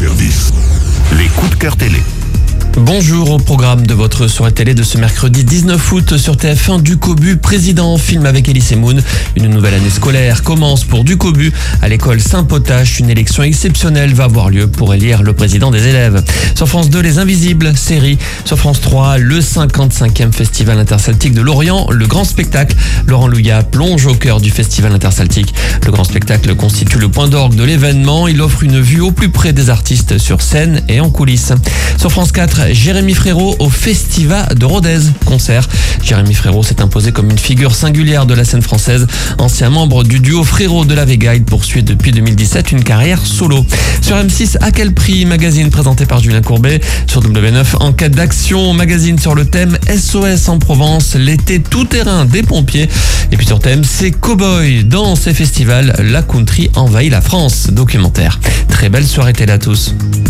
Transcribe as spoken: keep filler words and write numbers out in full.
service. Les coups de cœur télé. Bonjour, au programme de votre soirée télé de ce mercredi dix-neuf août sur T F un, Ducobu, président, film avec Elie Semoun. Une nouvelle année scolaire commence pour Ducobu. À l'école Saint-Potache, une élection exceptionnelle va avoir lieu pour élire le président des élèves. Sur France deux, Les Invisibles, série. Sur France trois, le cinquante-cinquième Festival interceltique de Lorient, le grand spectacle. Laurent Louillat plonge au cœur du Festival interceltique. Le grand spectacle constitue le point d'orgue de l'événement. Il offre une vue au plus près des artistes sur scène et en coulisses. Sur France quatre, Jérémy Frérot au Festival de Rodez. Concert. Jérémy Frérot s'est imposé comme une figure singulière de la scène française. Ancien membre du duo Frérot de la Vega, il poursuit depuis deux mille dix-sept une carrière solo. Sur M six, À quel prix, magazine présenté par Julien Courbet. Sur W neuf, Enquête d'action, magazine sur le thème S O S en Provence, l'été tout-terrain des pompiers. Et puis sur T M C, Cowboy. Dans ces festivals, la country envahit la France. Documentaire. Très belle soirée télé à tous.